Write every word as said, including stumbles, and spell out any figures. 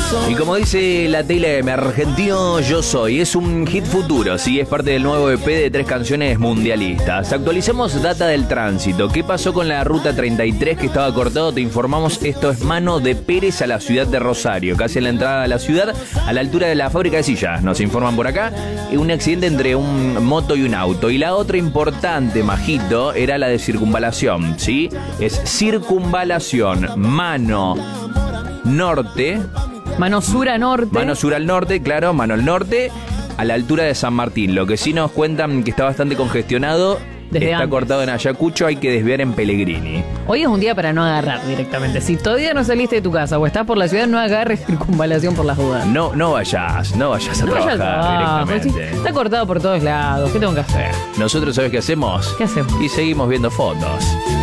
Y como dice la tele M, argentino yo soy, es un hit futuro, sí, es parte del nuevo E P de tres canciones mundialistas. Actualicemos data del tránsito. ¿Qué pasó con la ruta treinta y tres que estaba cortado? Te informamos, esto es mano de Pérez a la ciudad de Rosario, casi en la entrada a la ciudad, a la altura de la fábrica de sillas. Nos informan por acá, un accidente entre un moto y un auto. Y la otra importante, majito, era la de circunvalación, ¿sí? Es circunvalación, mano norte. Mano sur a norte. Mano sur al norte, claro, mano al norte, a la altura de San Martín. Lo que sí nos cuentan que está bastante congestionado. Desde está antes. cortado en Ayacucho, hay que desviar en Pellegrini. Hoy es un día para no agarrar directamente. Si todavía no saliste de tu casa o estás por la ciudad, no agarres circunvalación por las dudas. No, no vayas, no vayas a No vayas al trabajar trabajo, directamente. sí, está cortado por todos lados. ¿Qué tengo que hacer? Nosotros, ¿sabes qué hacemos? ¿Qué hacemos? Y seguimos viendo fotos.